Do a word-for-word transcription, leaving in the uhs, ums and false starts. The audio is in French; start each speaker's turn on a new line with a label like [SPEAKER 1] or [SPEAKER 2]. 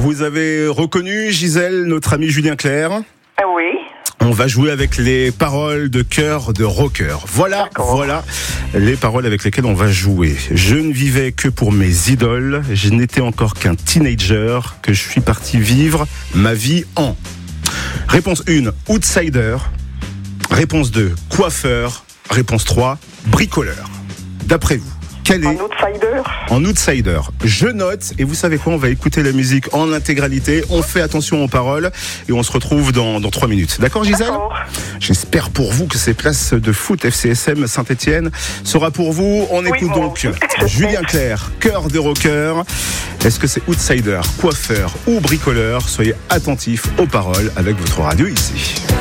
[SPEAKER 1] Vous avez reconnu, Gisèle, notre ami Julien Clerc ?
[SPEAKER 2] Ah oui.
[SPEAKER 1] On va jouer avec les paroles de cœur de rocker. Voilà,
[SPEAKER 2] D'accord.
[SPEAKER 1] voilà les paroles avec lesquelles on va jouer. Je ne vivais que pour mes idoles. Je n'étais encore qu'un teenager, que je suis parti vivre ma vie en. Réponse un, outsider. Réponse deux, coiffeur. Réponse trois, bricoleur. D'après vous, quel est...
[SPEAKER 2] Un outsider.
[SPEAKER 1] En outsider, je note, et vous savez quoi, on va écouter la musique en intégralité, on fait attention aux paroles, et on se retrouve dans, dans trois minutes. D'accord, Gisèle ?
[SPEAKER 2] D'accord.
[SPEAKER 1] J'espère pour vous que ces places de foot F C S M Saint-Etienne sera pour vous. On
[SPEAKER 2] Oui,
[SPEAKER 1] écoute
[SPEAKER 2] moi
[SPEAKER 1] donc
[SPEAKER 2] aussi.
[SPEAKER 1] Julien Clerc, cœur de rocker. Est-ce que c'est outsider, coiffeur ou bricoleur ? Soyez attentifs aux paroles avec votre radio ici.